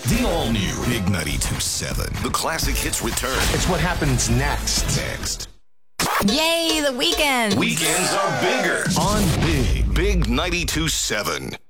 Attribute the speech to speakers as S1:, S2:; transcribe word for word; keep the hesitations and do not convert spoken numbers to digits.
S1: The all-new Big ninety-two point seven. The classic hits return.
S2: It's what happens next.
S1: Next.
S3: Yay, the weekend.
S1: Weekends are bigger on Big. Big ninety-two point seven.